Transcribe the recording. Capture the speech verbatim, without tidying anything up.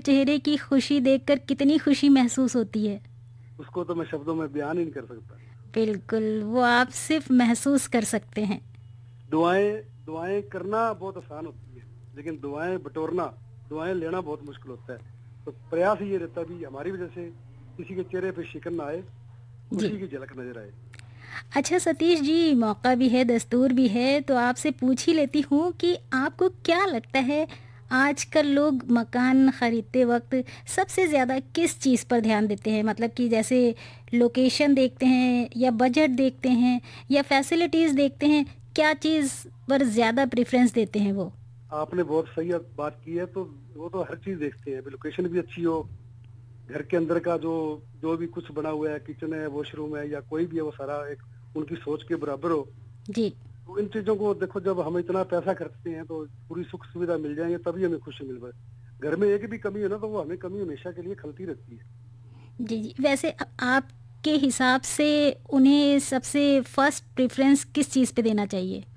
चेहरे की खुशी देखकर कितनी खुशी महसूस होती है। उसको तो मैं शब्दों में बयान ही नहीं कर सकता। बिल्कुल, वो आप सिर्फ महसूस कर सकते हैं। दुआएं दुआएं करना बहुत आसान होती है, लेकिन दुआएं बटोरना, दुआएं लेना बहुत मुश्किल होता है। तो प्रयास ये रहता है भी हमारी वजह से किसी के चेहरे पे शिकन ना आए, जी। खुशी की झलक नजर आए। अच्छा सतीश जी, मौका भी है, दस्तूर भी है, तो आपसे पूछ ही लेती हूँ कि आपको क्या लगता है आजकल लोग मकान खरीदते वक्त सबसे ज़्यादा किस चीज़ पर ध्यान देते हैं? मतलब कि जैसे लोकेशन देखते हैं या बजट देखते हैं या फैसिलिटीज़ देखते हैं, क्या चीज़ पर ज़्यादा प्रेफ़रेंस देते हैं वो? आपने बहुत सही बात की है। तो वो तो हर चीज देखते हैं, लोकेशन भी अच्छी हो, घर के अंदर का जो जो भी कुछ बना हुआ है, किचन है, वॉशरूम है या कोई भी है, वो सारा एक उनकी सोच के बराबर हो। जी। तो इन चीजों को देखो, जब हम इतना पैसा खर्चते हैं तो पूरी सुख सुविधा मिल जाएंगे तभी हमें खुशी मिल पाए। घर में एक भी कमी है ना, तो वो हमें कमी हमेशा के लिए खलती रहती है। जी, जी। वैसे अ, आपके हिसाब से उन्हें सबसे फर्स्ट प्रेफ़रेंस किस चीज़ पे देना चाहिए?